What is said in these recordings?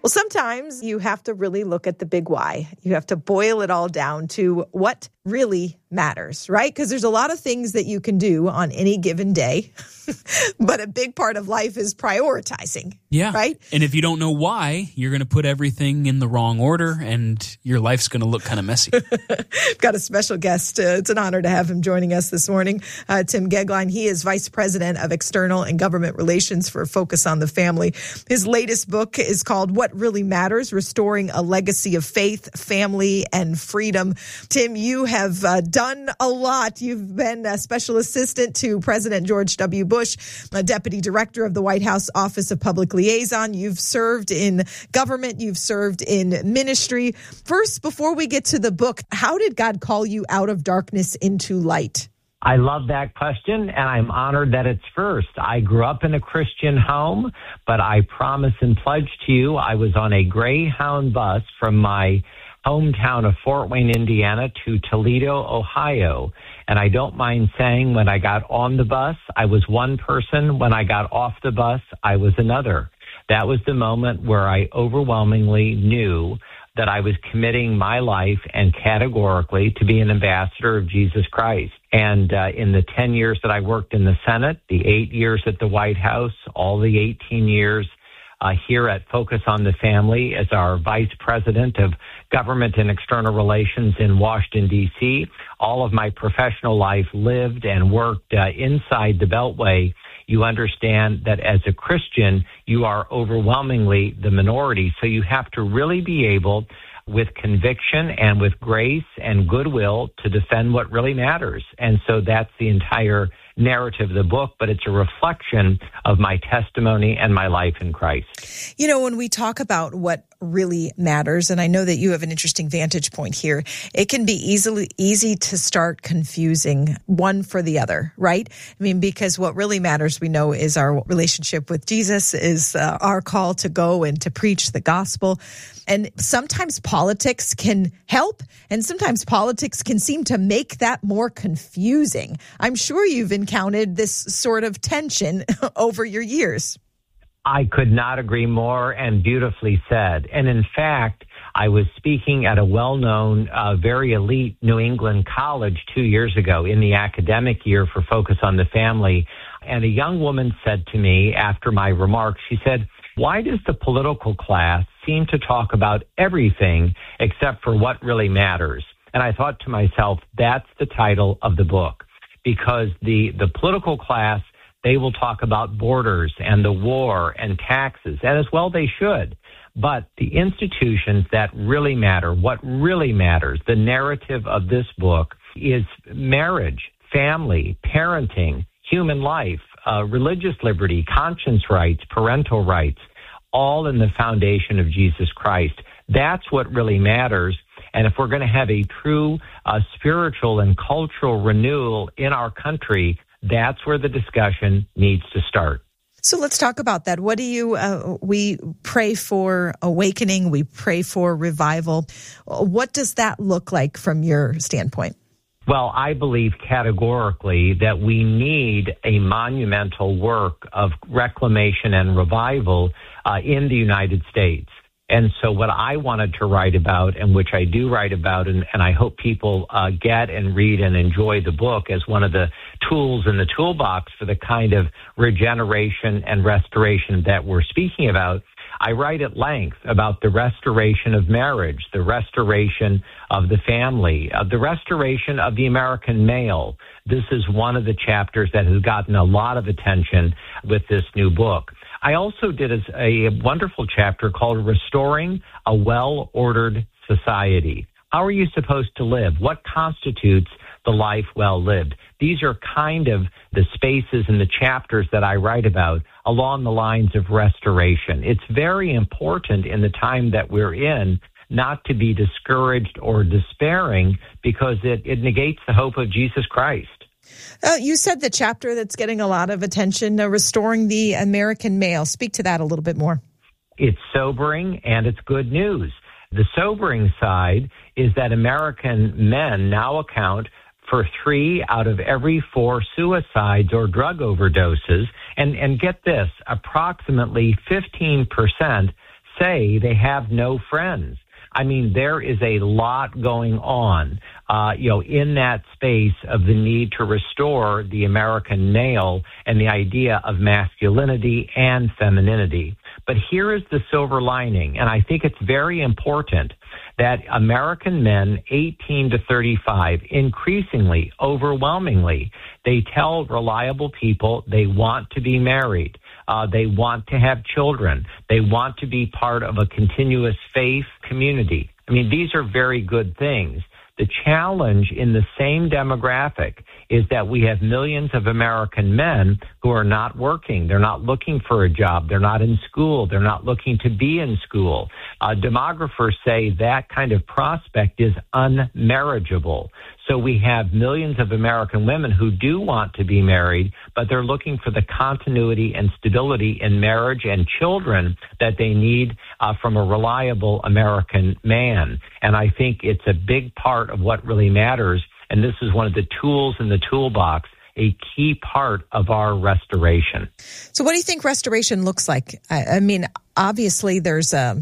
Well, sometimes you have to really look at the big why. You have to boil it all down to what really matters, right? Because there's a lot of things that you can do on any given day, but a big part of life is prioritizing. Yeah. Right? And if you don't know why, you're going to put everything in the wrong order and your life's going to look kind of messy. We've got a special guest. It's an honor to have him joining us this morning. Tim Goeglein. He is Vice President of External and Government Relations for Focus on the Family. His latest book is called What Really Matters, Restoring a Legacy of Faith, Family, and Freedom. Tim, you have done a lot. You've been a special assistant to President George W. Bush, a deputy director of the White House Office of Public Liaison. You've served in government. You've served in ministry. First, before we get to the book, how did God call you out of darkness into light? I love that question, and I'm honored that it's first. I grew up in a Christian home, but I promise and pledge to you I was on a Greyhound bus from my hometown of Fort Wayne, Indiana, to Toledo, Ohio. And I don't mind saying when I got on the bus, I was one person. When I got off the bus, I was another. That was the moment where I overwhelmingly knew that I was committing my life and categorically to be an ambassador of Jesus Christ. And in the 10 years that I worked in the Senate, the 8 years at the White House, all the 18 years here at Focus on the Family as our Vice President of Government and External Relations in Washington, D.C., all of my professional life lived and worked inside the Beltway. You understand that as a Christian, you are overwhelmingly the minority. So you have to really be able, with conviction and with grace and goodwill, to defend what really matters. And so that's the entire narrative of the book, but it's a reflection of my testimony and my life in Christ. You know, when we talk about what really matters, and I know that you have an interesting vantage point here, it can be easy to start confusing one for the other, right? I mean, because what really matters, we know, is our relationship with Jesus, is our call to go and to preach the gospel. And sometimes politics can help, and sometimes politics can seem to make that more confusing. I'm sure you've encountered this sort of tension over your years. I could not agree more, and beautifully said. And in fact, I was speaking at a well-known, very elite New England college 2 years ago in the academic year for Focus on the Family. And a young woman said to me after my remarks, she said, "Why does the political class seem to talk about everything except for what really matters?" And I thought to myself, that's the title of the book, because the political class, they will talk about borders and the war and taxes, and as well they should. But the institutions that really matter, what really matters, the narrative of this book is marriage, family, parenting, human life, religious liberty, conscience rights, parental rights, all in the foundation of Jesus Christ. That's what really matters. And if we're going to have a true spiritual and cultural renewal in our country, that's where the discussion needs to start. So let's talk about that. What do you, we pray for awakening, we pray for revival. What does that look like from your standpoint? Well, I believe categorically that we need a monumental work of reclamation and revival in the United States. And so what I wanted to write about, and which I do write about, and I hope people get and read and enjoy the book as one of the tools in the toolbox for the kind of regeneration and restoration that we're speaking about, I write at length about the restoration of marriage, the restoration of the family, the restoration of the American male. This is one of the chapters that has gotten a lot of attention with this new book. I also did a wonderful chapter called Restoring a Well-Ordered Society. How are you supposed to live? What constitutes the life well lived? These are kind of the spaces and the chapters that I write about along the lines of restoration. It's very important in the time that we're in not to be discouraged or despairing, because it negates the hope of Jesus Christ. You said the chapter that's getting a lot of attention, Restoring the American Male. Speak to that a little bit more. It's sobering and it's good news. The sobering side is that American men now account for 3 out of every 4 suicides or drug overdoses. And get this, approximately 15% say they have no friends. I mean, there is a lot going on, in that space of the need to restore the American male and the idea of masculinity and femininity. But here is the silver lining, and I think it's very important that American men 18 to 35, increasingly, overwhelmingly, they tell reliable people they want to be married. They want to have children. They want to be part of a continuous faith community. I mean, these are very good things. The challenge in the same demographic is that we have millions of American men who are not working. They're not looking for a job. They're not in school. They're not looking to be in school. Demographers say that kind of prospect is unmarriageable. So we have millions of American women who do want to be married, but they're looking for the continuity and stability in marriage and children that they need from a reliable American man. And I think it's a big part of what really matters. And this is one of the tools in the toolbox, a key part of our restoration. So what do you think restoration looks like? I mean, obviously there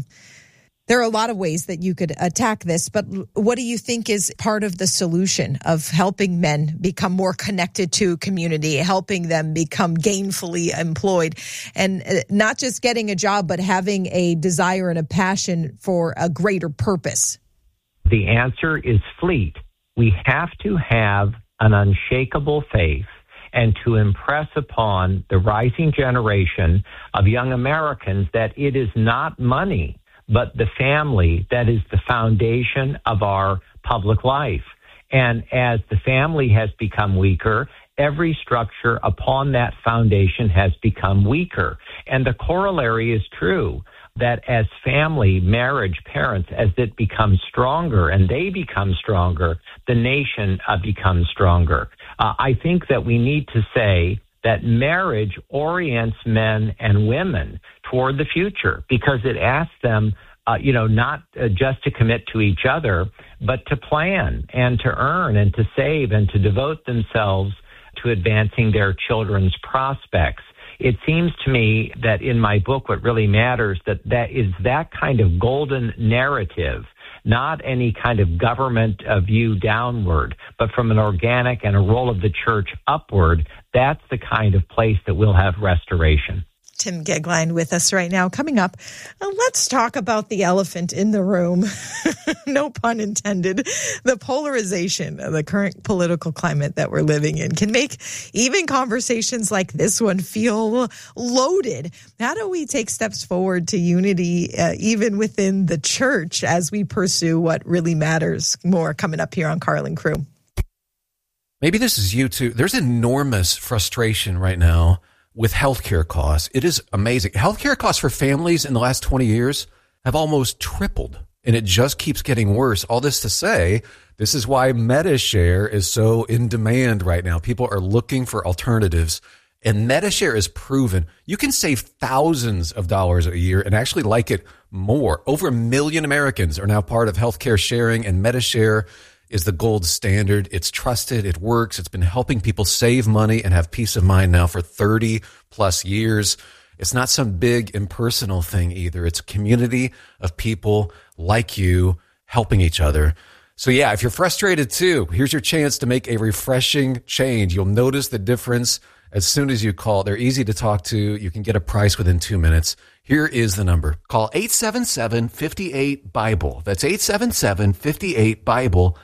are a lot of ways that you could attack this, but what do you think is part of the solution of helping men become more connected to community, helping them become gainfully employed, and not just getting a job, but having a desire and a passion for a greater purpose? The answer is fleet. We have to have an unshakable faith and to impress upon the rising generation of young Americans that it is not money, but the family that is the foundation of our public life. And as the family has become weaker, every structure upon that foundation has become weaker. And the corollary is true, that as family, marriage, parents, as it becomes stronger and they become stronger, the nation becomes stronger. I think that we need to say that marriage orients men and women toward the future because it asks them, not just to commit to each other, but to plan and to earn and to save and to devote themselves to advancing their children's prospects. It seems to me that in my book, what really matters, that is that kind of golden narrative, not any kind of government view downward, but from an organic and a role of the church upward. That's the kind of place that will have restoration. Tim Goeglein with us right now. Coming up, let's talk about the elephant in the room. No pun intended. The polarization of the current political climate that we're living in can make even conversations like this one feel loaded. How do we take steps forward to unity even within the church as we pursue what really matters? More coming up here on Carlin Crew. Maybe this is you too. There's enormous frustration right now with healthcare costs. It is amazing. Healthcare costs for families in the last 20 years have almost tripled, and it just keeps getting worse. All this to say, this is why Medi-Share is so in demand right now. People are looking for alternatives, and Medi-Share is proven. You can save thousands of dollars a year and actually like it more. Over 1 million Americans are now part of healthcare sharing, and Medi-Share is the gold standard. It's trusted. It works. It's been helping people save money and have peace of mind now for 30 plus years. It's not some big impersonal thing either. It's a community of people like you helping each other. So yeah, if you're frustrated too, here's your chance to make a refreshing change. You'll notice the difference as soon as you call. They're easy to talk to. You can get a price within 2 minutes. Here is the number. Call 877-58-BIBLE. That's 877-58-BIBLE.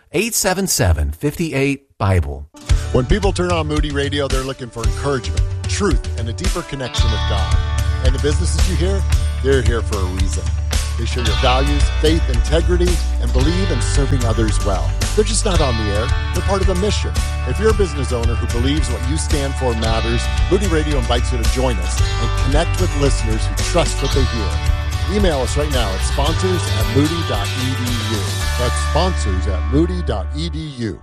877-58-BIBLE. When people turn on Moody Radio, they're looking for encouragement, truth, and a deeper connection with God. And the businesses you hear, they're here for a reason. They share your values, faith, integrity, and believe in serving others well. They're just not on the air. They're part of a mission. If you're a business owner who believes what you stand for matters, Moody Radio invites you to join us and connect with listeners who trust what they hear. Email us right now at sponsors@moody.edu. That's sponsors@moody.edu.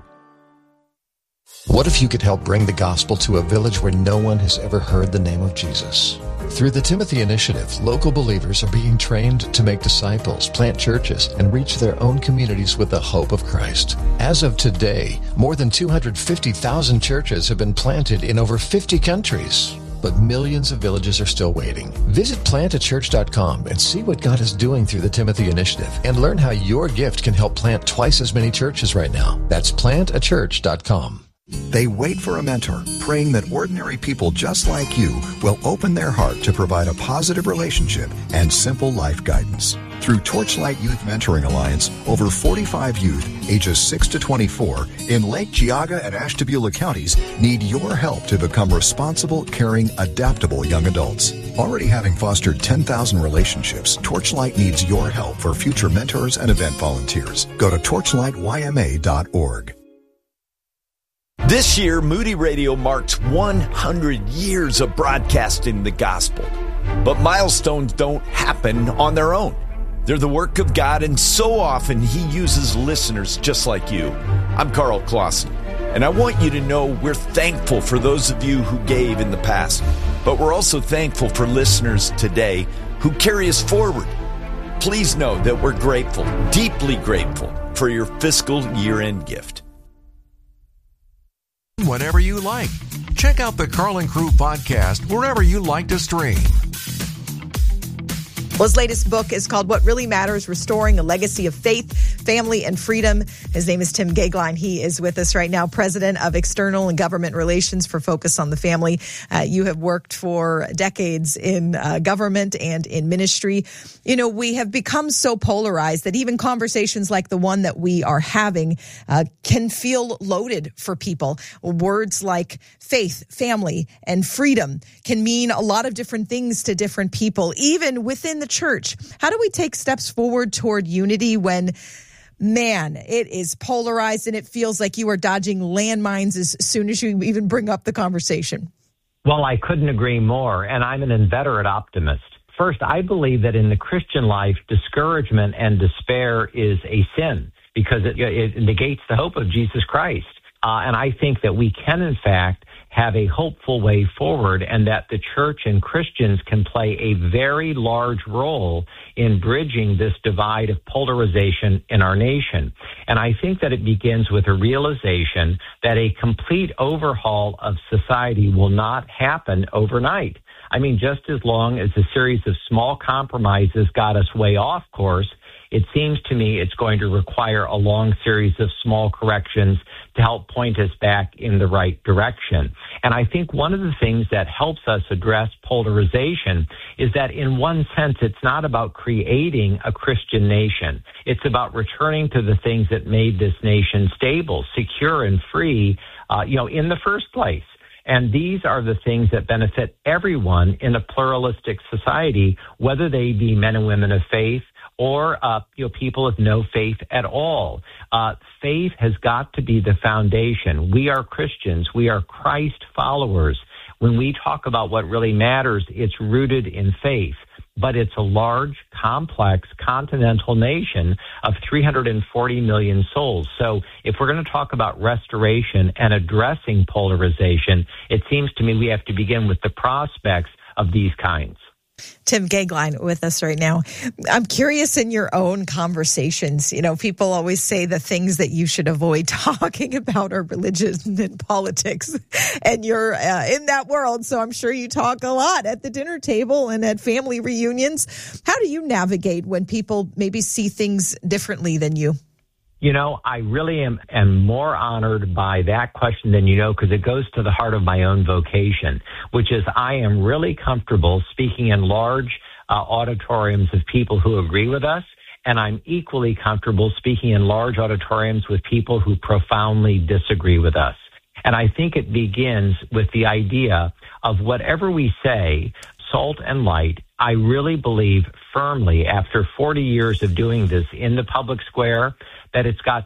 What if you could help bring the gospel to a village where no one has ever heard the name of Jesus? Through the Timothy Initiative, local believers are being trained to make disciples, plant churches, and reach their own communities with the hope of Christ. As of today, more than 250,000 churches have been planted in over 50 countries. but millions of villages are still waiting. Visit plantachurch.com and see what God is doing through the Timothy Initiative and learn how your gift can help plant twice as many churches right now. That's plantachurch.com. They wait for a mentor, praying that ordinary people just like you will open their heart to provide a positive relationship and simple life guidance. Through Torchlight Youth Mentoring Alliance, over 45 youth ages 6 to 24 in Lake Geauga and Ashtabula counties need your help to become responsible, caring, adaptable young adults. Already having fostered 10,000 relationships, Torchlight needs your help for future mentors and event volunteers. Go to torchlightyma.org. This year, Moody Radio marks 100 years of broadcasting the gospel. But milestones don't happen on their own. They're the work of God, and so often He uses listeners just like you. I'm Carl Clausen, and I want you to know we're thankful for those of you who gave in the past, but we're also thankful for listeners today who carry us forward. Please know that we're grateful, deeply grateful, for your fiscal year-end gift. Whenever you like. Check out the Carl and Crew podcast wherever you like to stream. Well, his latest book is called What Really Matters, Restoring a Legacy of Faith, Family, and Freedom. His name is Tim Goeglein. He is with us right now, President of External and Government Relations for Focus on the Family. You have worked for decades in government and in ministry. You know, we have become so polarized that even conversations like the one that we are having can feel loaded for people. Words like faith, family, and freedom can mean a lot of different things to different people, even within the church. How do we take steps forward toward unity when, man, it is polarized and it feels like you are dodging landmines as soon as you even bring up the conversation? Well, I couldn't agree more, and I'm an inveterate optimist. First, I believe that in the Christian life, discouragement and despair is a sin because it negates the hope of Jesus Christ. And I think that we can, in fact, have a hopeful way forward, and that the church and Christians can play a very large role in bridging this divide of polarization in our nation. And I think that it begins with a realization that a complete overhaul of society will not happen overnight. I mean, just as long as a series of small compromises got us way off course, it seems to me it's going to require a long series of small corrections to help point us back in the right direction. And I think one of the things that helps us address polarization is that in one sense, it's not about creating a Christian nation. It's about returning to the things that made this nation stable, secure, and free, in the first place. And these are the things that benefit everyone in a pluralistic society, whether they be men and women of faith or people with no faith at all. Faith has got to be the foundation. We are Christians. We are Christ followers. When we talk about what really matters, it's rooted in faith. But it's a large, complex, continental nation of 340 million souls. So if we're going to talk about restoration and addressing polarization, it seems to me we have to begin with the prospects of these kinds. Tim Goeglein with us right now. I'm curious, in your own conversations, people always say the things that you should avoid talking about are religion and politics. And you're in that world, so I'm sure you talk a lot at the dinner table and at family reunions. How do you navigate when people maybe see things differently than you? I really am more honored by that question than because it goes to the heart of my own vocation, which is I am really comfortable speaking in large auditoriums of people who agree with us, and I'm equally comfortable speaking in large auditoriums with people who profoundly disagree with us. And I think it begins with the idea of whatever we say, salt and light. I really believe firmly, after 40 years of doing this in the public square, that it's got